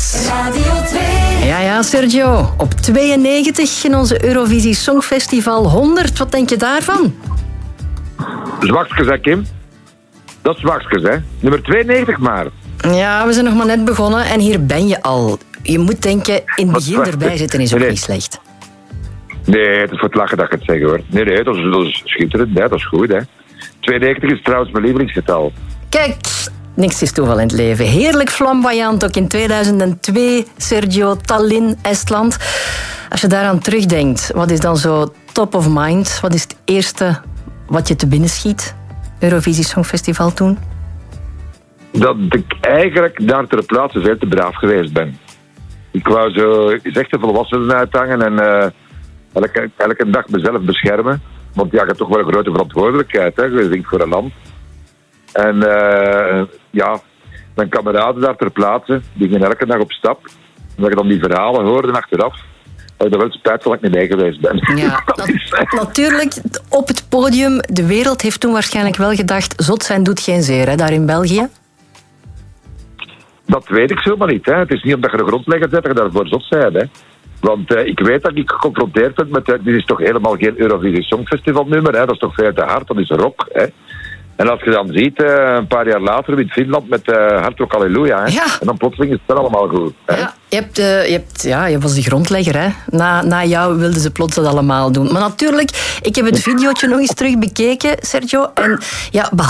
Kiss. Radio 2. Ja, Sergio. Op 92 in onze Eurovisie Songfestival 100. Wat denk je daarvan? Zwakskes, hè, Kim? Dat is zwakskes, hè? Nummer 92 maar. Ja, we zijn nog maar net begonnen en hier ben je al. Je moet denken, in het begin erbij zitten is ook niet slecht. Nee, het is voor het lachen dat ik het zeg, hoor. Nee, dat is schitterend, hè? Dat is goed, hè? 92 is trouwens mijn lievelingsgetal. Kijk, niks is toeval in het leven. Heerlijk flamboyant, ook in 2002, Sergio, Tallinn, Estland. Als je daaraan terugdenkt, wat is dan zo top of mind? Wat is het eerste wat je te binnen schiet? Eurovisie Songfestival toen? Dat ik eigenlijk daar ter plaatse veel te braaf geweest ben. Ik wou zo echt de volwassenen uithangen en elke dag mezelf beschermen. Want ja, je hebt toch wel een grote verantwoordelijkheid, hè. Je zingt voor een land. En mijn kameraden daar ter plaatse, die gingen elke dag op stap. En dat ik dan die verhalen hoorde achteraf, had ik er wel spijt van dat ik niet mee geweest ben. Ja, natuurlijk, op het podium, de wereld heeft toen waarschijnlijk wel gedacht, zot zijn doet geen zeer, hè, daar in België. Dat weet ik zomaar niet. Hè. Het is niet omdat je de grondlegger zet dat je daarvoor zot bent. Hè. Want ik weet dat ik geconfronteerd ben met... dit is toch helemaal geen Eurovisie Songfestival nummer. Hè. Dat is toch veel te hard, dat is rock. Hè. En als je dan ziet, een paar jaar later in Finland met Hard Rock Halleluja. Hè. Ja. En dan plotseling is het wel allemaal goed. Hè. Ja, je was de grondlegger. Hè. Na jou wilden ze plots dat allemaal doen. Maar natuurlijk, ik heb het videootje nog eens terug bekeken, Sergio. En ja,